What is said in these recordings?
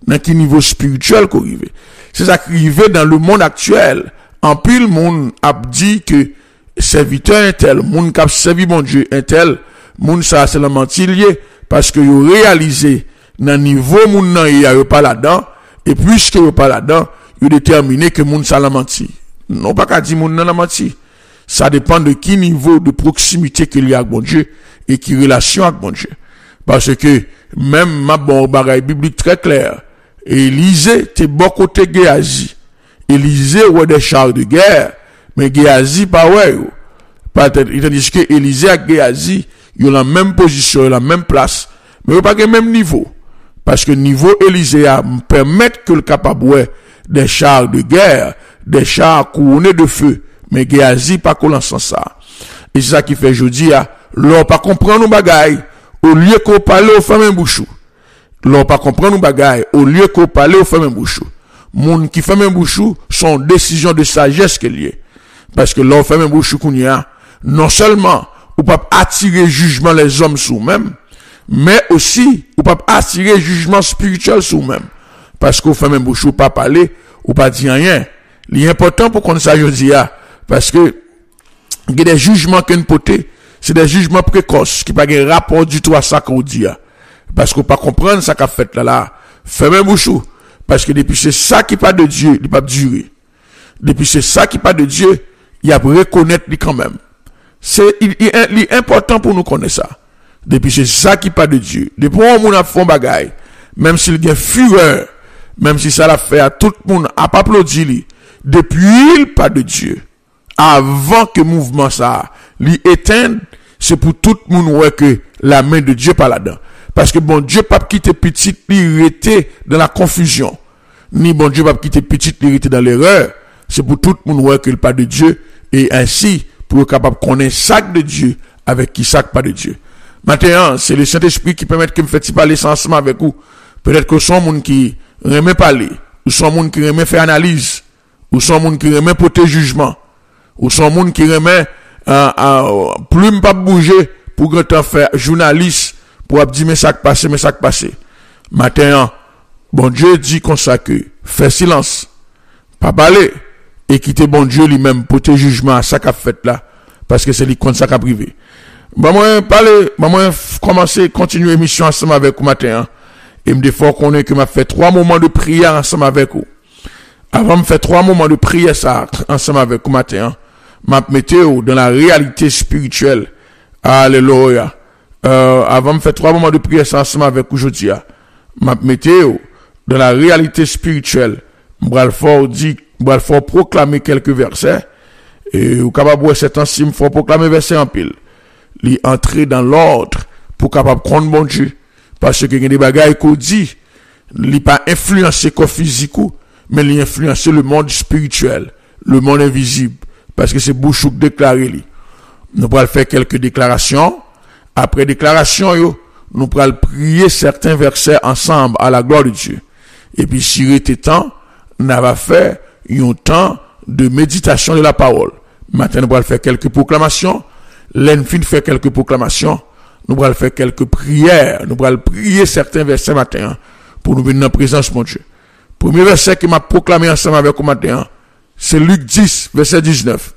dans quel niveau spirituel qu'on arrive. C'est ça qui arrive dans le monde actuel. En pile, monde a dit que serviteur un tel, monde qui a servi mon Dieu un tel, monde ça c'est la mentilier parce que yo réalisé dans niveau monde nan y a pas là-dedans et puisque yo pas là-dedans, yo déterminé que monde ça la menti. Non pas qu'à dire monde nan la menti. Ça dépend de qui niveau de proximité qu'il y a avec mon Dieu et qui relation avec mon Dieu. Parce que même ma bon bagaille biblique très clair. Élisée t'es bon côté Géasi. Élisée ouais des chars de guerre, mais Géasi pas ouais. Tandis que Élisée et Géasi, ils ont la même position, la même place, mais ils pas le même niveau. Parce que niveau Élisée a permettre que le capable ouais des chars de guerre, des chars couronnés de feu, mais Géasi pas qu'on sens ça. Et c'est ça qui fait aujourd'hui l'on pas comprendre nos bagailles au lieu qu'on parle aux femmes bouchou. L'on pas comprendre nos bagailles au lieu qu'on parle aux femmes bouchou. Moun qui fait même bouchou sont décisions de sagesse qu'il y a. Parce que l'on fait même bouchou qu'on y a, non seulement ou pas attirer jugement les hommes sur même, mais aussi ou pas attirer jugement spirituel sur même. Parce qu'on fait même bouchou pas parler ou pas dire rien. L'important pour qu'on sache aujourd'hui parce que il y a des jugements qu'on poté, c'est des jugements précoces qui pas de rapport du tout à ça qu'on dit. Parce qu'on pas comprendre ça qu'a fait là. Fait même bouchou. Parce que depuis c'est ça qui pas de Dieu, il pas durer. Depuis c'est ça qui pas de Dieu, il a reconnaître lui quand même. C'est il est important pour nous connaître ça. Depuis c'est ça qui pas de Dieu. Depuis on a fait bagaille, même s'il y a fureur, même si ça l'a fait à tout le monde a pas applaudi lui. Depuis il pas de Dieu. Avant que mouvement ça lui éteindre, c'est pour tout le monde ouais que la main de Dieu pas là-dedans. Parce que bon Dieu pas quitter petit l'irrité dans la confusion. Ni bon Dieu pas quitter petit l'irrité dans l'erreur. C'est pour tout le monde ouais qu'il pas de Dieu et ainsi pour être capable de connaître sac de Dieu avec qui sac pas de Dieu. Maintenant, c'est le Saint-Esprit qui permet que me fait parler ensemble avec vous. Peut-être que son monde qui remet parler, ou son monde qui remet faire analyse, ou son monde qui remet porter jugement, ou son monde qui remet plume pas bouger pour grand faire journaliste pour dire mais ça passé. Maintenant, bon Dieu dit comme ça que fais silence, pas parler et quitter bon Dieu lui-même pour te jugement à ça qu'a fait là parce que c'est lui comme ça qu'a privé. Moi commencer continuer émission ensemble avec vous matin et me défendre qu'on est que m'a fait 3 moments de prière ensemble avec vous. Avant me faire 3 moments de prière ça ensemble avec vous matin, m'a mettre dans la réalité spirituelle. Alléluia. Avant me faire 3 moments de prière ça ensemble avec vous aujourd'hui, m'a mettre dans la réalité spirituelle. M'bral fort proclamer quelques versets et ou capable ouais cet ancien faut proclamer verset en pile. Li entrer dans l'ordre pour capable prendre bon Dieu parce que il y a des bagailles qu'on dit li pas influencer corps physique mais li influencer le monde spirituel, le monde invisible parce que c'est bouche qui déclarer li. Nous pourrons faire quelques déclarations. Après déclaration yo, nous pourrons prier certains versets ensemble à la gloire de Dieu. Et puis si il était temps, on va faire un temps de méditation de la parole. Maintenant, nous allons faire quelques proclamations. L'enfin fait quelques proclamations. Nous allons faire quelques prières. Nous allons prier certains versets matin pour nous venir dans la présence de mon Dieu. Premier verset que m'a proclamé ensemble avec vous matin, c'est Luc 10, verset 19.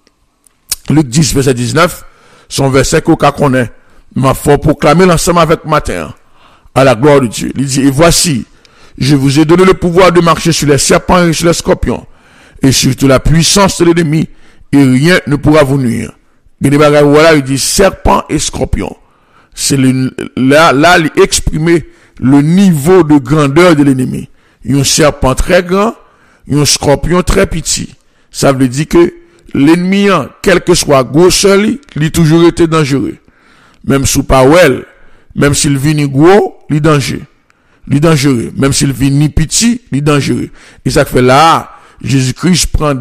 Luc 10, verset 19, son verset qu'on connaît. M'a fait proclamer ensemble avec vous matin à la gloire de Dieu. Il dit, et voici, je vous ai donné le pouvoir de marcher sur les serpents et sur les scorpions, et sur toute la puissance de l'ennemi, et rien ne pourra vous nuire. Voilà, il dit serpent et scorpion. C'est là, il exprime le niveau de grandeur de l'ennemi. Il y a un serpent très grand, il y a un scorpion très petit. Ça veut dire que l'ennemi, quel que soit gros seul, il a toujours été dangereux. Même sous Powell, même s'il vient gros, il est dangereux. Il est dangereux. Même s'il vient ni petit, il est dangereux. Et ça fait là, Jésus-Christ prend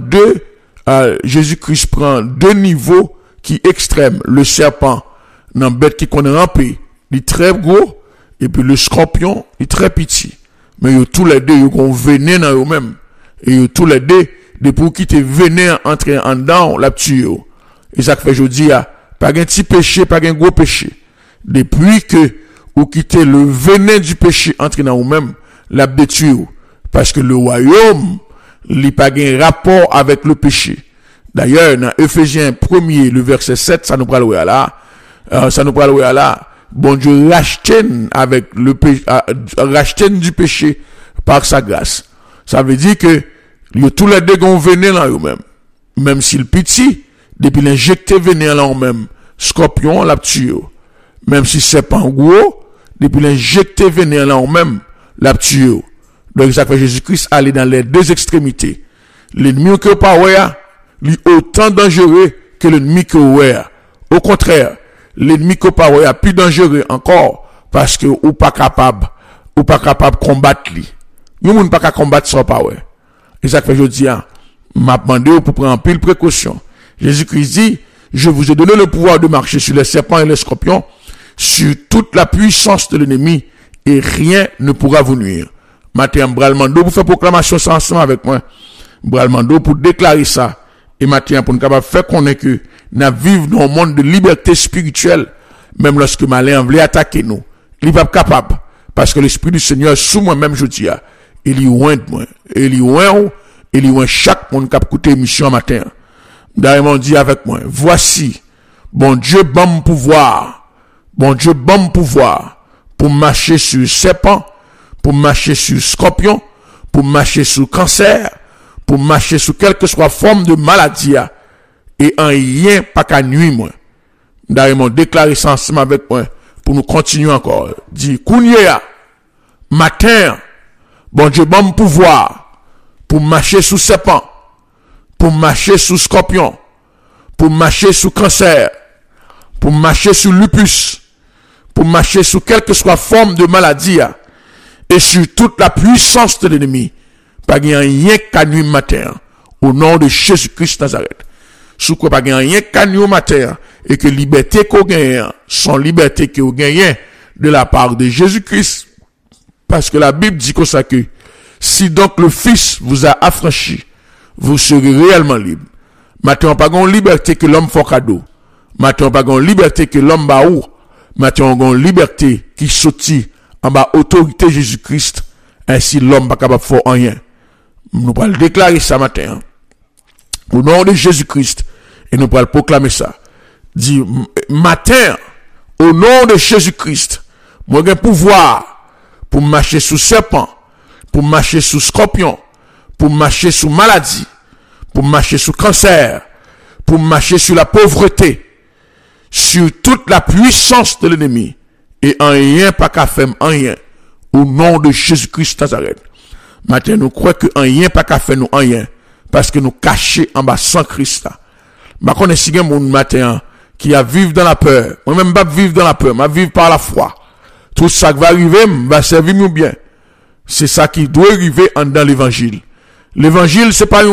deux niveaux qui extrêmes. Le serpent, dans bête qui connaît rampé, il est très gros, et puis le scorpion, il est très petit. Mais ils tous les deux, ils ont venin dans eux-mêmes. Et ils tous les deux, depuis qu'ils te venin entrer en dedans, la tuer. Et ça fait, je dis, pas un petit péché, pas un gros péché. Depuis que, ou quitter le venin du péché entrer dans eux-mêmes, l'a détruit. Parce que le royaume, il n'a pas de rapport avec le péché. D'ailleurs, dans Ephésiens 1er, le verset 7, ça nous parle là. Bon Dieu rachète avec le péché, rachète du péché par sa grâce. Ça veut dire que, tous les deux ont venin là eux-mêmes. Même si le petit, depuis l'injecté venin là eux-mêmes, scorpion l'a tué. Même si c'est pas en gros, depuis l'injecté venin là eux-mêmes, l'a tué. Donc, ça fait Jésus-Christ aller dans les deux extrémités. L'ennemi que pas ouais, lui autant dangereux que l'ennemi que ouais. Au contraire, l'ennemi que pas ouais, plus dangereux encore, parce que ou pas capable de combattre lui. Nous, on pas capable de combattre sans pas ouais. Et ça fait je dis, m'a demandé pour prendre pile précaution. Jésus-Christ dit, je vous ai donné le pouvoir de marcher sur les serpents et les scorpions, sur toute la puissance de l'ennemi, et rien ne pourra vous nuire. Matin, Bralmando pour faire proclamation ça ensemble avec moi. Bralmando pour déclarer ça. Et matin, pour nous capable faire connaître que nous vivons dans un monde de liberté spirituelle, même lorsque malin voulait attaquer nous. Il n'est pas capable. Parce que l'Esprit du Seigneur, sous moi-même, je dis, il y oint moi. Il y oint chaque monde qui a écouté l'émission matin. D'ailleurs, dit avec moi, voici, bon Dieu, bon pouvoir. Bon Dieu, bon pouvoir pour marcher sur serpent, pour marcher sur scorpion, pour marcher sur cancer, pour marcher sur quelle que soit forme de maladie, et en rien pas qu'à nuit, moi. D'ailleurs, déclaré ça ensemble avec moi, pour nous continuer encore. Dit, Kounyea, matin, bon Dieu, bon pouvoir, pour marcher sous serpent, pour marcher sous scorpion, pour marcher sous cancer, pour marcher sous lupus, pour marcher sous quelle que soit forme de maladie, et sur toute la puissance de l'ennemi, pas rien qu'à nuit matin, au nom de Jésus-Christ Nazareth. Sous quoi pas rien qu'à nuit matin, et que liberté qu'on gagne, son liberté qu'on gagne de la part de Jésus-Christ. Parce que la Bible dit comme ça que, si donc le Fils vous a affranchi, vous serez réellement libre. Maintenant, pas une liberté que l'homme fait cadeau. Maintenant, pas une liberté que l'homme ba ou. Maintenant, une liberté qui sortit en bas autorité Jésus-Christ. Ainsi, l'homme pas capable de faire rien. Nous allons déclarer ça matin. Au nom de Jésus-Christ. Et nous allons proclamer ça. Dit, matin, au nom de Jésus-Christ, moi j'ai pouvoir pour marcher sous serpent, pour marcher sous scorpion, pour marcher sous maladie, pour marcher sous cancer, pour marcher sur la pauvreté, sur toute la puissance de l'ennemi, et en rien pas qu'à faire en rien, au nom de Jésus-Christ Nazareth. Maintenant, nous croyons que en rien pas qu'à faire nous en rien, parce que nous cachons en bas sans Christ là. Ma connaissance si mon matin qui a vivre dans la peur. Moi-même pas vivre dans la peur, mais vivre par la foi. Tout ça qui va arriver va servir nous bien. C'est ça qui doit arriver dans l'évangile. L'évangile c'est pas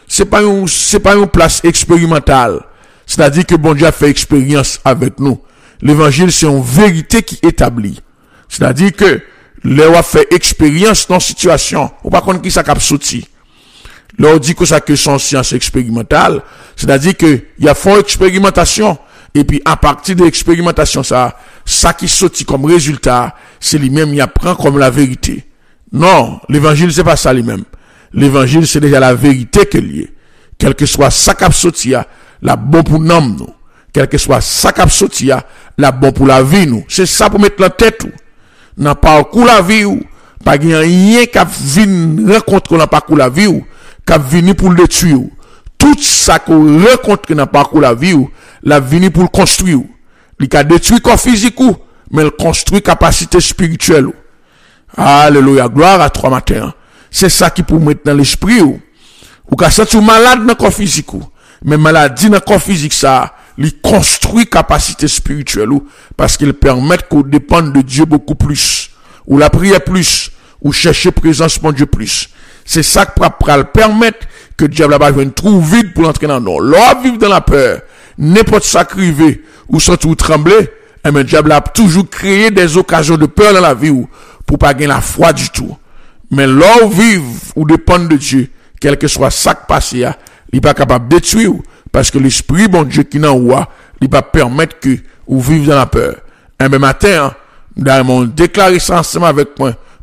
une place expérimentale. C'est-à-dire que bon Dieu a fait expérience avec nous. L'évangile c'est une vérité qui établit. C'est-à-dire que l'on a fait expérience dans une situation, ou pas contre qui ça cap sorti. L'on dit que ça que son science expérimentale, c'est-à-dire que il y a fort expérimentation et puis à partir de l'expérimentation ça qui sorti comme résultat, c'est lui-même il apprend comme la vérité. Non, l'évangile c'est pas ça lui-même. L'évangile c'est déjà la vérité que lié. Quel que soit ça qui sorti la bon pour nous. Quel que soit ça qui sorti la bon pour la vie nous. C'est ça pour mettre la tête ou. Dans parcours la vie ou pas rien qui vient rencontrer dans parcours la vie ou qui vient pour le tuer. Tout ça qu'on rencontre dans parcours la vie ou la vient pour le construire. Il a détruit corps physique ou mais il construit capacité spirituelle. Alléluia, gloire à toi matin. C'est ça qui pour mettre dans l'esprit ou qu'a senti malade dans corps physique ou mais maladie dans corps physique ça il construit capacité spirituelle ou parce qu'il permet qu'on dépende de Dieu beaucoup plus ou la prière plus ou chercher présence de Dieu plus. C'est ça qui va permettre que le diable va venir trop vite pour entrer dans nous. L'on vivre dans la peur, n'importe ça criver ou sentir ou trembler, et le diable a toujours créé des occasions de peur dans la vie ou pour pas gagner la foi du tout. Mais l'on vive ou dépend de Dieu, quel que soit ça qui passe, il n'est pas capable de détruire parce que l'esprit bon Dieu qui n'en voit, il va permettre que ou vive dans la peur. Un matin, nous avons déclaré ça ensemble avec moi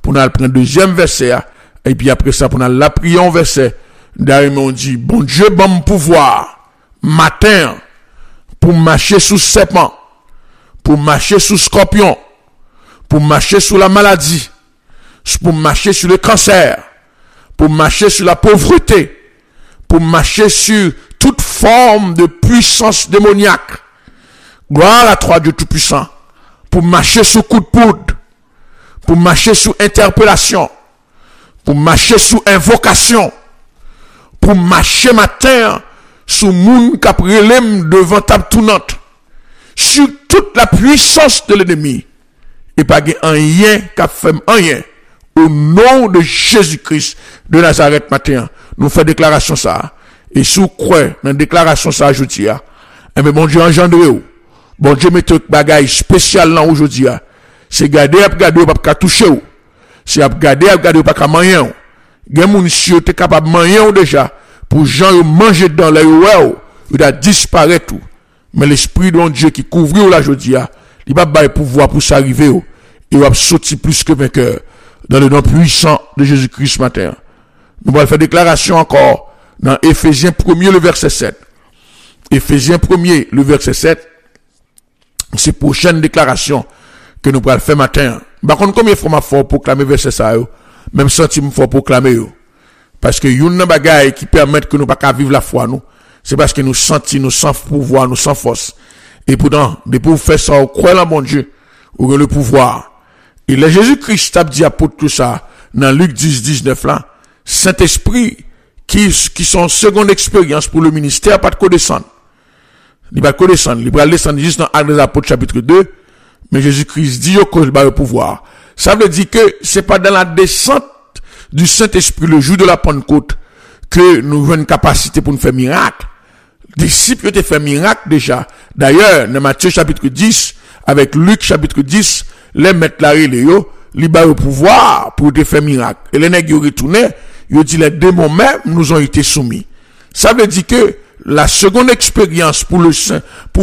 pour nous prendre deuxième verset, et puis après ça, pour nous la prier en verset, d'ailleurs, on dit, bon Dieu, bon pouvoir, matin, pour marcher sous serpent, pour marcher sous scorpion, pour marcher sous la maladie, pour marcher sur le cancer, pour marcher sur la pauvreté, pour marcher sur toute forme de puissance démoniaque. Gloire à toi, Dieu Tout-Puissant, pour marcher sous coup de poudre, pour marcher sous interpellation, pour marcher sous invocation, pour marcher matin sous moun caprelem devant table tournante, sur toute la puissance de l'ennemi, et pas rien qu'a fait rien. Au nom de Jésus-Christ de Nazareth matin, nous faisons déclaration ça. Et sous quoi, dans la déclaration ça, je dis, mais bon Dieu engendre ou. Bon Dieu mette bagaille spécial là aujourd'hui. C'est garder, ou pas toucher ou. C'est garder, ou pas manger ou. Gen moun si yo te capable manger ou déjà, pour gens yo manger dans les ou, il a disparaître tout. Mais l'esprit de Dieu qui couvre ou là aujourd'hui, il va pas pouvoir pour s'arriver ou. Il va sortir plus que vainqueur. Dans le nom puissant de Jésus-Christ matin. Nous allons faire déclaration encore dans Éphésiens 1er, le verset 7. Éphésiens 1er, le verset 7. C'est prochaine déclaration que nous allons faire matin. Par contre, combien de fois fort pour proclamer verset ça, même sentiment fort pour proclamer, parce que yon nan bagay qui permettent que nous pas vivre la foi, nous. C'est parce que nous sentons, nous sans pouvoir, nous sans force. Et pourtant, depuis vous faire ça, vous croyez en mon Dieu, vous avez le pouvoir. Et le Jésus-Christ a dit apôtre tout ça, dans Luc 10, 19 là, Saint-Esprit, qui sont seconde expérience pour le ministère, pas de co-descendre. Il va co-descendre, il va descendre juste dans Actes des Apôtres chapitre 2, mais Jésus-Christ dit qu'il va le pouvoir. Ça veut dire que c'est pas dans la descente du Saint-Esprit le jour de la Pentecôte que nous avons une capacité pour nous faire miracle. Les disciples ont fait miracle déjà. D'ailleurs, dans Matthieu chapitre 10, avec Luc chapitre 10, les maîtres la reléo, li ba le pouvoir pour te faire miracle. Et les nègres retourné, ils dit les démons même nous ont été soumis. Ça veut dire que la seconde expérience pour le saint,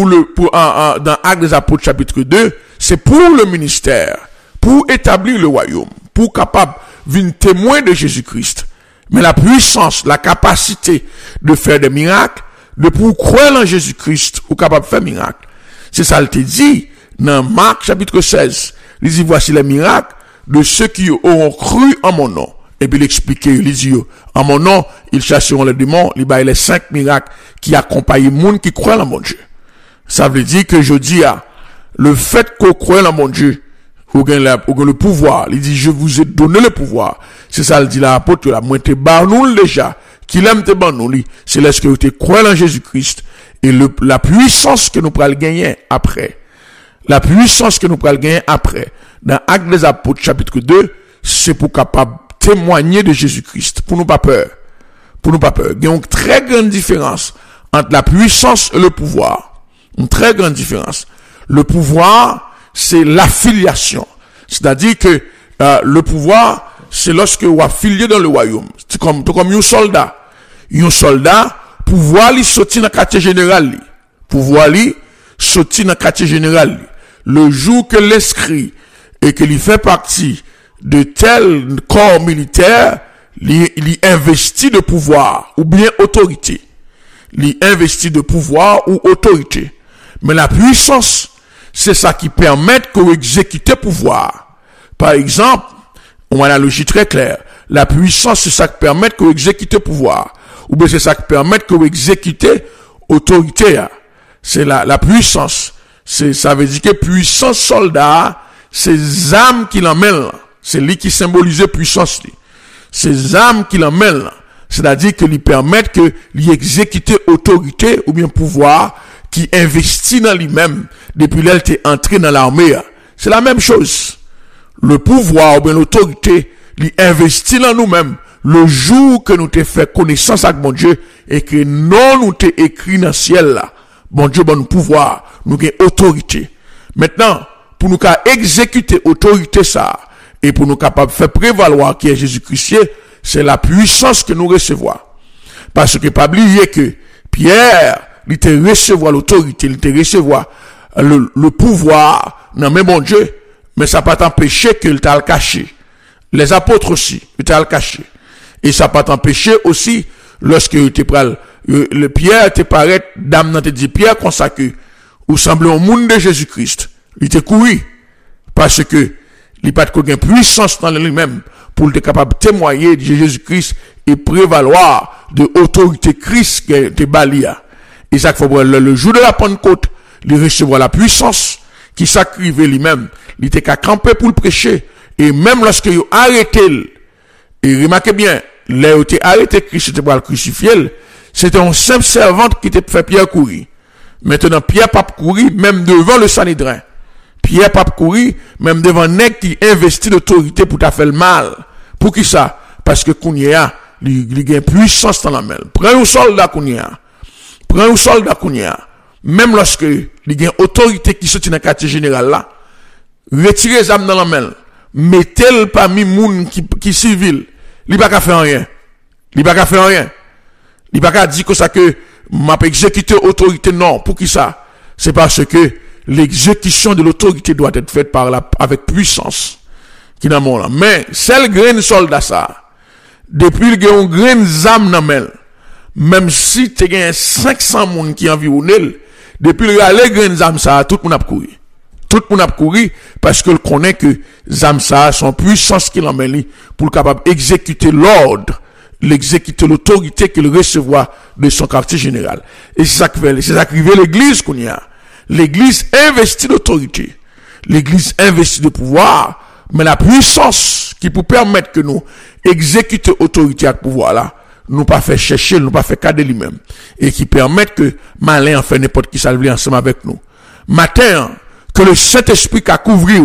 dans Actes des Apôtres chapitre 2, c'est pour le ministère, pour établir le royaume, pour capable venir témoin de Jésus-Christ. Mais la puissance, la capacité de faire des miracles, de pour croire en Jésus-Christ, ou capable de faire miracle. C'est ça, il te dit, dans Marc chapitre 16, il dit, voici les miracles de ceux qui auront cru en mon nom. Et puis il explique, il dit, en mon nom, ils chasseront les démons, il y les 5 miracles qui accompagnent les gens qui croient en mon Dieu. Ça veut dire que je dis, le fait qu'on croit en mon Dieu, ou le pouvoir, il dit, je vous ai donné le pouvoir. C'est ça, il dit l'apôtre, là, moi, te barnoul déjà, qu'il aime te barnoul, c'est lorsque vous te croyez en Jésus-Christ, et la puissance que nous pourrons gagner après. La puissance que nous pourrons gagner après, dans Actes des Apôtres, chapitre 2, c'est pour capable témoigner de Jésus-Christ, pour nous pas peur. Pour nous pas peur. Il y a une très grande différence entre la puissance et le pouvoir. Une très grande différence. Le pouvoir, c'est l'affiliation. C'est-à-dire que le pouvoir, c'est lorsque vous affiliez dans le royaume. C'est comme un soldat. Un soldat, pouvoir lui sortir dans le quartier général. Pouvoir lui sortir dans le quartier général. Le jour que l'inscrit et que lui fait partie de tel corps militaire, il investit de pouvoir ou bien autorité. Il investit de pouvoir ou autorité. Mais la puissance, c'est ça qui permet qu'on exécute pouvoir. Par exemple, on a une analogie très claire. La puissance, c'est ça qui permet qu'on exécute pouvoir. Ou bien c'est ça qui permet qu'on exécute autorité. C'est la puissance. Ça veut dire que puissance soldat, c'est âmes qui l'emmènent. C'est lui qui symbolise puissance. Ces âmes qui l'emmènent. C'est-à-dire que lui permettent que lui exécute autorité ou bien pouvoir qui investit dans lui-même depuis l'elle t'est entré dans l'armée. C'est la même chose. Le pouvoir ou bien l'autorité lui investit dans nous-mêmes le jour que nous t'ai fait connaissance avec mon Dieu et que non nous t'ai écrit dans le ciel là. Bon Dieu, bon pouvoir, nous avons autorité. Maintenant, pour nous exécuter autorité ça, et pour nous capables de faire prévaloir qui est Jésus-Christ, c'est la puissance que nous recevons. Parce que pas oublier que Pierre, il te recevoir l'autorité, il te recevoir le pouvoir, non mais mon Dieu, mais ça pas t'empêcher qu'il t'a le caché. Les apôtres aussi, étaient à le cacher. Et ça pas t'empêcher aussi, lorsque le Pierre te paraît, dame nan te dit, Pierre, comme ça que, ou semble au monde de Jésus-Christ, il te couru, parce que, il pas de puissance dans lui-même, pour être capable de témoigner de Jésus-Christ et prévaloir de autorité Christ qui te balia. Et ça qu'il faut le jour de la Pentecôte, il recevoir la puissance qui s'acrivait lui-même. Il était qu'à camper pour le prêcher. Et même lorsque il a arrêté, et remarquez bien, là où il a arrêté Christ, c'était pour le crucifier, c'était un simple servante qui t'a fait Pierre courir. Maintenant, Pierre pas courir, même devant le Sanhédrin. Pierre pas courir, même devant un nègre qui investit d'autorité pour t'a faire le mal. Pour qui ça? Parce que Kounia, il a une puissance dans la main. Prends un soldat Kounia. Prends un soldat Kounia. Même lorsque il y a une autorité qui sortit dans le quartier général là, retirez les âmes dans la main. Mettez-le parmi moun qui civil. Il n'y a pas qu'à faire rien. Il n'y a pas qu'à faire rien. Il n'y a pas qu'à dire que ça que m'a exécuté autorité. Non. Pour qui ça? C'est parce que l'exécution de l'autorité doit être faite avec puissance. Qui n'a mon là. Mais, celle graine soldat ça, depuis qu'il y a une graine zam dans main, même si tu as 500 moun qui environnent, depuis qu'il y a les graines zam ça, tout le monde a couru. Tout le monde a couru parce qu'il connaît que zam ça, son puissance qu'il emmène pour capable exécuter l'ordre, l'exécuter l'autorité qu'il recevra de son quartier général. Et c'est ça qui fait l'église qu'on y a. L'église investit d'autorité. L'église investit de pouvoir. Mais la puissance qui peut permettre que nous exécuter autorité à pouvoir là, nous pas fait chercher, nous pas fait cader lui-même. Et qui permettent que malin en fait n'importe qui salve ensemble avec nous. Matin, que le Saint-Esprit qu'a couvert,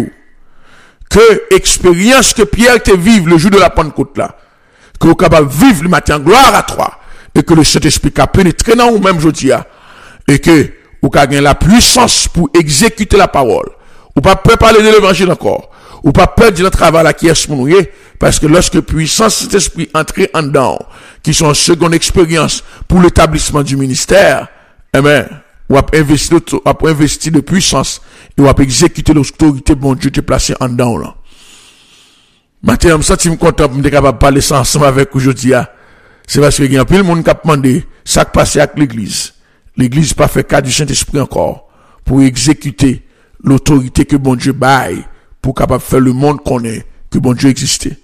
que expérience que Pierre te vive le jour de la Pentecôte là, que vous capable vivre le matin, gloire à toi, et que le Saint-Esprit qu'a pénétré dans vous-même aujourd'hui, et que vous avez la puissance pour exécuter la parole. Ou pas parler de l'évangile encore. Ou pas perdre le travail là qui est mon parce que lorsque puissance cet esprit entre en dedans, qui sont en seconde expérience pour l'établissement du ministère, eh ben, ou a investi de puissance et ou a exécuter l'autorité bon Dieu te placé en dedans là. Maintenant, je me sens content de capable parler ça ensemble avec aujourd'hui. C'est parce que il y a plus le monde qui a demandé ça qui passe avec l'église. L'église pas fait cas du Saint-Esprit encore pour exécuter l'autorité que bon Dieu baille pour capable faire le monde connaître que bon Dieu existait.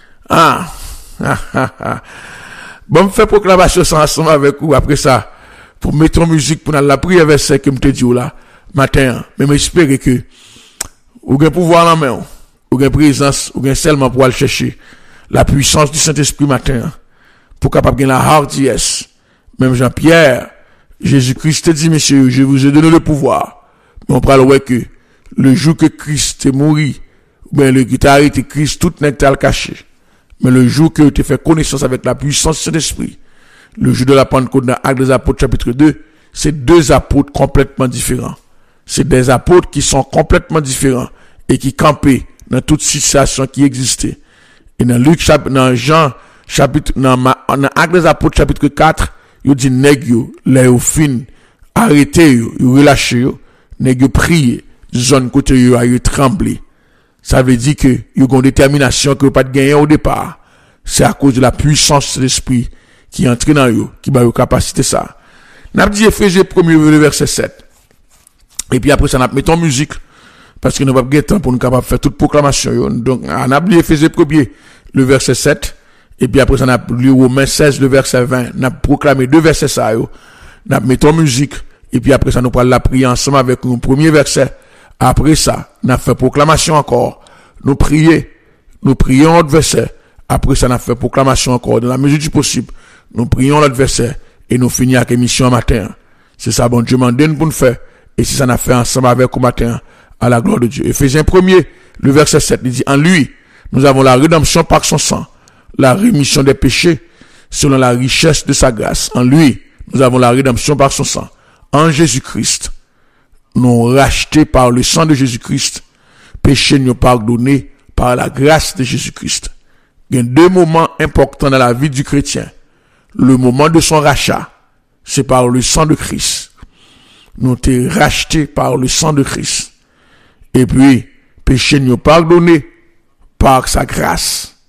Bon, me fait proclamation ça ensemble avec vous après ça pour mettre en musique pour la prière verset que me te dit là matin, mais j'espère que vous avez pouvoir en main, vous avez présence, vous avez seulement pour aller chercher la puissance du Saint-Esprit matin pour capable gagner la hardiesse. Même Jean-Pierre, Jésus-Christ te dit, messieurs, je vous ai donné le pouvoir. Mais on parle que le jour que Christ est mort, ben le qui t'a arrêté Christ, tout n'est pas caché. Mais le jour que tu fais connaissance avec la puissance de Saint-Esprit, le jour de la Pentecôte dans Actes des Apôtres chapitre 2, c'est deux apôtres complètement différents. C'est des apôtres qui sont complètement différents et qui campaient dans toute situation qui existait. Et dans dans Actes des Apôtres chapitre 4, il dit nèg yo, les yo fin, arrêtez yo, relâchez yo, nèg yo prier, zone côté yo a yo trembler. Ça veut dire que yo gon détermination que yo pas de gagner au départ. C'est à cause de la puissance de l'esprit qui entre dans yo, qui ba yo capacité ça. N'a dit Éphésiens 1er verset 7. Et puis après ça n'a mis en musique parce que nous pas de temps pour nous capable faire toute proclamation yo. Donc on a dit Éphésiens 1er le verset 7 et puis après ça n'a lu Romains 16 le verset 20, n'a proclamé deux versets ça yo. N'a mis en musique et puis après ça nous parle la prière ensemble avec un premier verset. Après ça, n'a fait proclamation encore. Nous prions l'autre verset. Après ça, n'a fait proclamation encore. Dans la mesure du possible, nous prions l'autre verset et nous finissons avec l'émission matin. C'est ça, bon Dieu m'a donné pour nous faire. Et c'est ça, n'a fait ensemble avec au matin à la gloire de Dieu. Éphésiens 1er, le verset 7, il dit, en lui, nous avons la rédemption par son sang, la rémission des péchés, selon la richesse de sa grâce. En lui, nous avons la rédemption par son sang. En Jésus-Christ, nous rachetés par le sang de Jésus-Christ, péchés nous pardonnés par la grâce de Jésus-Christ. Il y a deux moments importants dans la vie du chrétien. Le moment de son rachat, c'est par le sang de Christ. Nous sommes rachetés par le sang de Christ. Et puis, péchés nous pardonnés par sa grâce.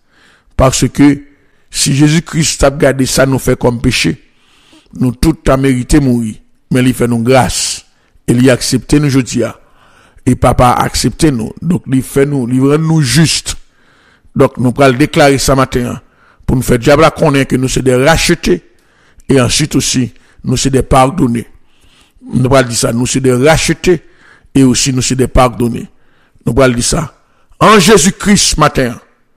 Parce que si Jésus-Christ a gardé ça nous fait comme péché, nous tout a mérité mourir. Mais il fait nous grâce. Et il a accepté nous aujourd'hui. Et papa a accepté nous. Donc il fait nous, il rend nous justes. Donc nous allons déclarer ça matin pour nous faire diable connaître que nous sommes des rachetés. Et ensuite aussi, nous sommes des pardonnés. Nous allons dire ça, nous sommes des rachetés. Et aussi nous sommes des pardonnés. Nous allons dire ça. En Jésus-Christ matin,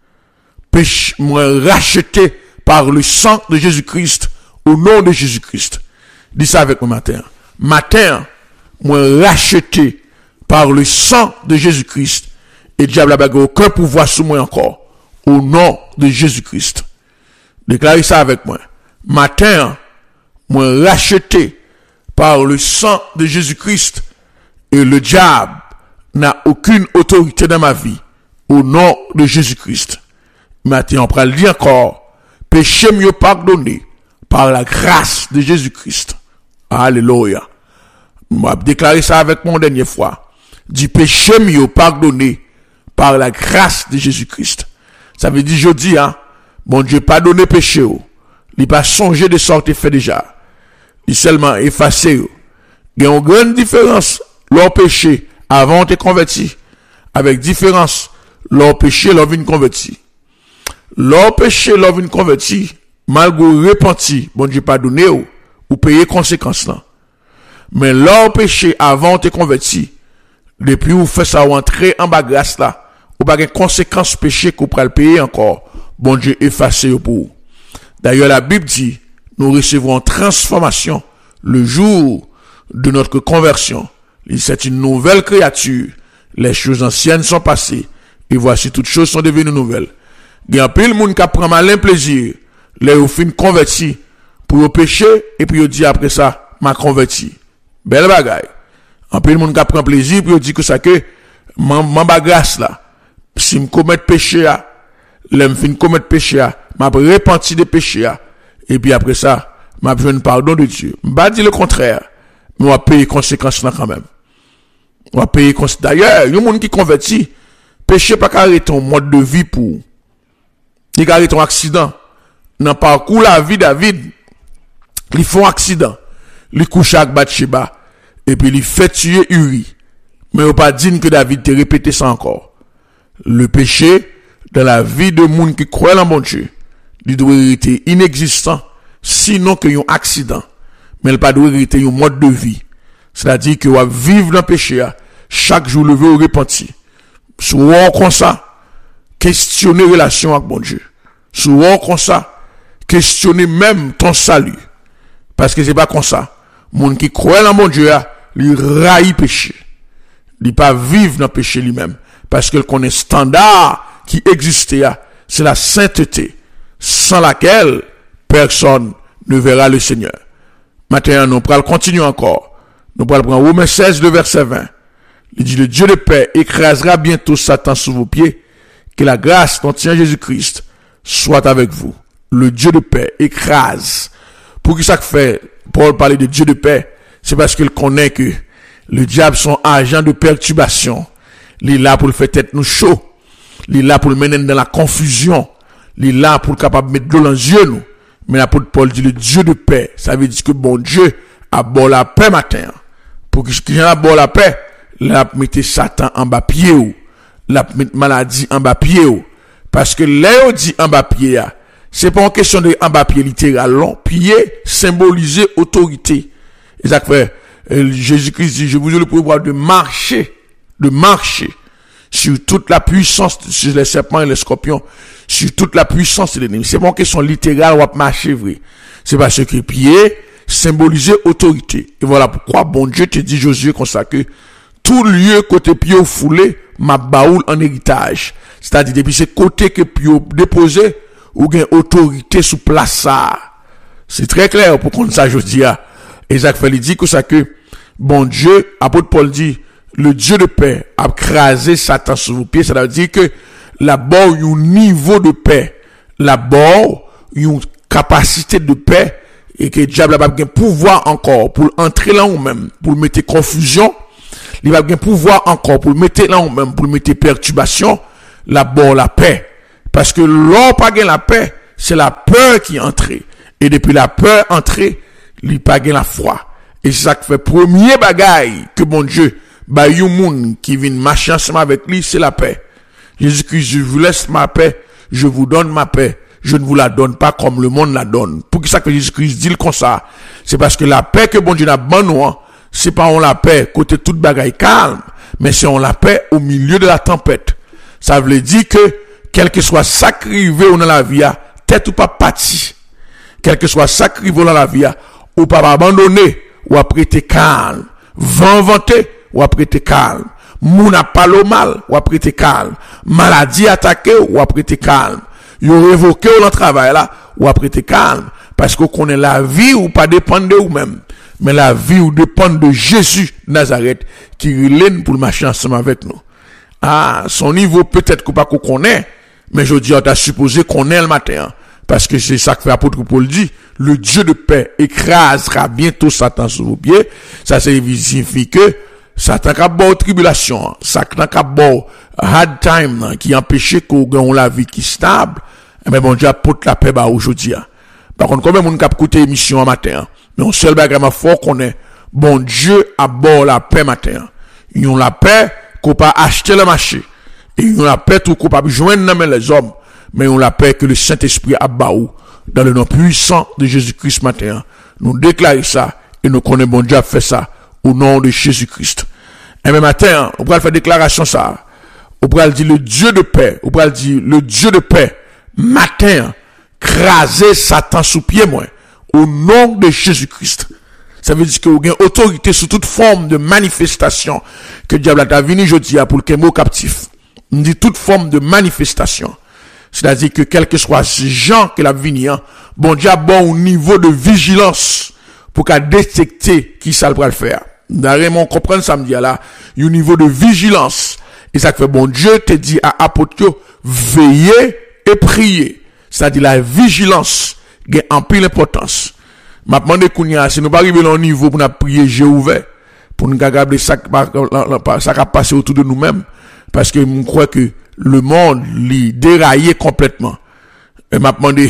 péché, moi racheté par le sang de Jésus-Christ, au nom de Jésus-Christ. Dis ça avec moi matin. Matin, moi racheté par le sang de Jésus-Christ, et diable n'a pas aucun pouvoir sur moi encore, au nom de Jésus-Christ. Déclarez ça avec moi. Matin, moi racheté par le sang de Jésus-Christ, et le diable n'a aucune autorité dans ma vie, au nom de Jésus-Christ. Matin, on prend le dire encore, péché mieux pardonné par la grâce de Jésus-Christ. Alléluia. Je vais déclarer ça avec mon dernière fois. Du péché mieux pardonné par la grâce de Jésus-Christ. Ça veut dire, je dis, bon Dieu pardonné péché. Il n'a pas songé de sortir fait déjà. Il seulement effacé. Il y a une grande différence, leur péché avant de converti, avec différence, leur péché, leur vie converti. Leur péché, leur vie converti, malgré repenti, bon Dieu pardonné ou payer conséquences là. Mais leur péché avant de converti, depuis vous faites ça ou entrer en bas grâce là, ou pas de conséquences péché qu'on pourra le payer encore, bon Dieu effacé pour vous. D'ailleurs la Bible dit, nous recevrons transformation le jour de notre conversion. C'est une nouvelle créature. Les choses anciennes sont passées et voici toutes choses sont devenues nouvelles. Il y a un peu de monde qui prend malin plaisir, les ou fin converti pour le péché et puis il dit après ça, m'a converti. Belle bagaille. Un peu de monde qui prend plaisir puis il dit que ça que m'en grâce là. Si me commet péché l'aime fin commettre péché m'a repenti de péché et puis après ça, m'a besoin de pardon de Dieu. M'a dit le contraire. Mais on va payer conséquences là quand même. On va payer conséquences. D'ailleurs, il y a des gens qui convertit, péché pas carré ton mode de vie pour. Il carré ton accident. Dans le parcours la vie David, ils font accident. Ils couchent avec Bathsheba. Et puis ils fait tuer Uri. Mais on pas dit que David te répété ça encore. Le péché, dans la vie de monde qui croit en bon Dieu, il doit être inexistant, sinon qu'il y a un accident. Mais il pas doit être un mode de vie. C'est-à-dire que va vivre dans le péché, chaque jour lever au repenti. Souvent comme ça, questionner relation avec bon Dieu. Souvent comme ça, questionner même ton salut. Parce que c'est pas comme ça. Monde qui croit en bon Dieu, il raille péché. Il pas vivre dans le péché lui-même. Parce qu'il connaît standard qui existait, c'est la sainteté, sans laquelle personne ne verra le Seigneur. Maintenant, nous allons continuer encore. Nous allons prendre Romains 16, le verset 20. Il dit, le Dieu de paix écrasera bientôt Satan sous vos pieds. Que la grâce dont tient Jésus-Christ soit avec vous. Le Dieu de paix écrase. Pour qui ça fait Paul parler de Dieu de paix? C'est parce qu'il connaît que le diable son agent de perturbation. Il est là pour le faire tête nous chaud. Il est là pour le mener dans la confusion. Il est là pour le capable de mettre de l'eau dans les yeux nous. Mais l'apôtre Paul dit le Dieu de paix. Ça veut dire que bon Dieu a bon la paix matin. Pour qu'il y ait a bon la paix, la mettez Satan en bas pied ou. La maladie en bas pied ou. Parce que là, on dit en bas pied, c'est pas une question de en bas pied littéral, non. Pied symboliser autorité. Et ça fait, Jésus-Christ dit, je vous ai le pouvoir de marcher sur toute la puissance, sur les serpents et les scorpions, sur toute la puissance de l'ennemi. C'est pas une question littérale, on va marcher vrai. C'est parce que pied symboliser autorité. Et voilà pourquoi bon Dieu te dit, Josué, comme ça que tout lieu côté pied au foulé, ma baoule en héritage. C'est-à-dire, depuis ce côté que pied déposé, ou gain autorité sous place ça. C'est très clair pour qu'on ça, je dis, et Jacques Félix dit que ça que, bon Dieu, apôtre Paul dit, le Dieu de paix a crasé Satan sous vos pieds. Ça veut dire que, là-bas, il y a un niveau de paix. Là-bas, il y a une capacité de paix, et que le diable n'a pas de pouvoir encore pour entrer là ou même, pour mettre confusion. Il va bien pouvoir encore pour mettre là ou même, pour mettre perturbation, là-bas, la paix. Parce que l'on pas gain la paix, c'est la peur qui est entrée. Et depuis la peur entrée, il pas gain la foi. Et c'est ça qui fait premier bagaille que bon Dieu, bah, yon moun qui vient marcher ensemble avec lui, c'est la paix. Jésus-Christ, je vous laisse ma paix, je vous donne ma paix. Je ne vous la donne pas comme le monde la donne. Pour que ça que Jésus-Christ dit comme ça, c'est parce que la paix que bon Dieu n'a pas nous, c'est pas on la paix côté toute bagaille calme, mais c'est on la paix au milieu de la tempête. Ça veut dire que, quel que soit sacrifié dans la vie, tête ou pas parti. Quel que soit sacrifié dans la vie, ou pas abandonné, ou après t'es calme. Vent vanté, ou après t'es calme. Moun a parlé mal, ou après t'es calme. Maladie attaquée, ou après t'es calme. Yo révoqué au travail là, ou après t'es calme. Parce qu'on connaît la vie ou pas dépendre de vous-même. Mais la vie ou dépend de Jésus Nazareth, qui relève pour le marcher ensemble avec nous. Ah, son niveau peut-être qu'on pas qu'on connaît, mais je dis, on t'a supposé qu'on est le matin. Parce que c'est ça que fait l'apôtre Paul dit, le Dieu de paix écrasera bientôt Satan sous vos pieds. Ça signifie que Satan a beau tribulation, Satan a beau hard time, qui empêche qu'on gagne la vie qui stable, mais bon Dieu apporte la paix bah aujourd'hui. Par contre, combien de monde qui a écouté l'émission en matin, mais on seul bagage fort qu'on est, bon Dieu a beau la paix matin. Ils ont la paix qu'on pas acheter le marché. Et ils ont la paix tout qu'on pas joindre dans les hommes, mais ils ont la paix que le Saint-Esprit a baou dans le nom puissant de Jésus-Christ matin. Nous déclarons ça et nous connaissons bon Dieu a fait ça au nom de Jésus-Christ. Et même matin, on pourra faire déclaration ça. On pourra dire le Dieu de paix. On pourra dire le Dieu de paix. Matin, craser Satan sous pied moi. Au nom de Jésus-Christ. Ça veut dire que vous avez autorité sur toute forme de manifestation que le diable a venu aujourd'hui pour le mot captif. On dit toute forme de manifestation. C'est-à-dire que quel que soit ces gens qui l'a venu, bon Dieu a bon niveau de vigilance pour qu'à détecter qui ça le faire. D'ailleurs, on comprend ça me dit là, un niveau de vigilance. Et ça fait bon Dieu te dit à apôtre, veillez et priez. C'est-à-dire la vigilance gagne en pile importance. M'a demandé kounya, si nous pas arriver à un niveau pour nous prier Dieu ouvert, pour nous regarder ça qui a passé autour de nous-mêmes, parce que je crois que le monde l'y déraillé complètement. Et m'a demandé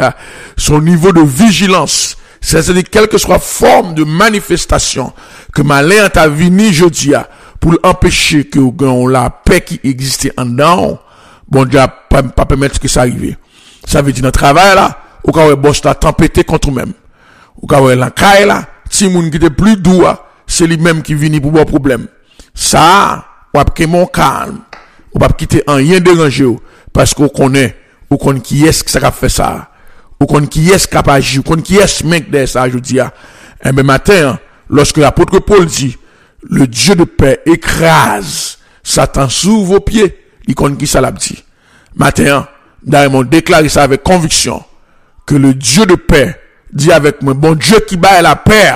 son niveau de vigilance, c'est-à-dire quelle que soit forme de manifestation que malin t'a venu jeudi pour empêcher que la paix qui existait en dedans, bon Dieu pas permettre que ça arrive. Ça veut dire dans le travail là, au cas où boss t'a tempêté contre même. Au cas où la caille là, si moun qui était plus doux, c'est lui-même qui vient pour bon problème. Ça, ou pas mon calme, ou pas quitter en rien déranger, parce qu'on connaît qui est-ce que ça a fait ça, ou connaît qui est-ce qui a agi, ou connaît qui est-ce mec de ça, je dis, et ben matin, lorsque l'apôtre Paul dit, le Dieu de paix écrase Satan sous vos pieds, il connaît qui ça l'a dit. Matin, d'ailleurs, déclaré ça avec conviction, que le Dieu de paix dit avec moi, bon Dieu qui bat la paix,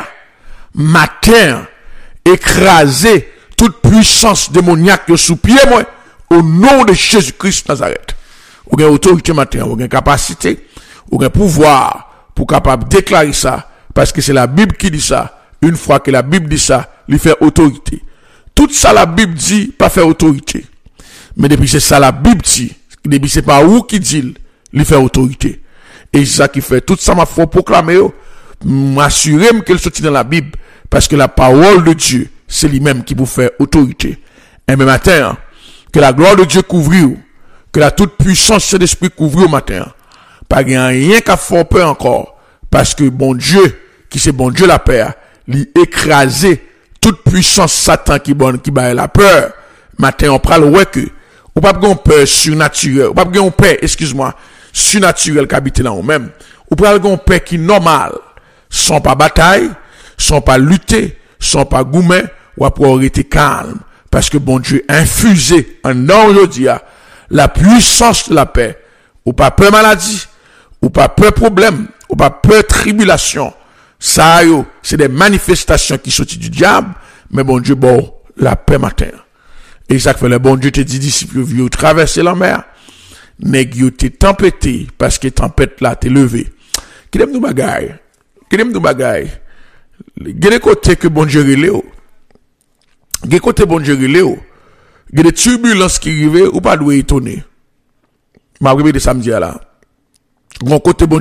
matin, écraser toute puissance démoniaque sous pied, moi, au nom de Jésus-Christ Nazareth. Vous avez autorité matin, vous avez capacité, vous avez pouvoir pour capable déclarer ça, parce que c'est la Bible qui dit ça. Une fois que la Bible dit ça, il fait autorité. Tout ça, la Bible dit, pas faire autorité. Mais depuis c'est ça, la Bible dit, depuis c'est pas où qui dit, il fait autorité. Et c'est ça qui fait tout ça, m'a faut proclamer, m'assurer qu'elle sortit dans la Bible, parce que la parole de Dieu, c'est lui-même qui vous fait autorité. Et même matin, que la gloire de Dieu couvre, que la toute puissance de l'esprit couvre au matin. Pas rien qu'à faire peur encore, parce que bon Dieu, qui c'est bon Dieu la paix, lui écraser toute puissance Satan qui bat la peur. Matin, on parle ouais que, ou pas de peur surnaturelle, ou pas de peur, excuse-moi, surnaturel qui habite là ou même, ou pas de paix qui normal, sans pas bataille, sans pas lutter, sans pas goumer, ou après rester calme, parce que bon Dieu infusé en aujourd'hui la puissance de la paix, ou pas peur maladie, ou pas peur problème, ou pas peur tribulation. Ça c'est des manifestations qui sortent du diable, mais bon Dieu bon la paix matin. Et ça fait le bon Dieu te dit disciples vieux traverser la mer. Nèg yo te tempêté parce que tempête là t'es levé. Qui aime nous bagaille. Gade côté que bon Dieu relève. Gade côté bon Dieu relève. Gade turbulences qui arrive ou pas doit étonner. m'a répété samedi là. Gon côté bon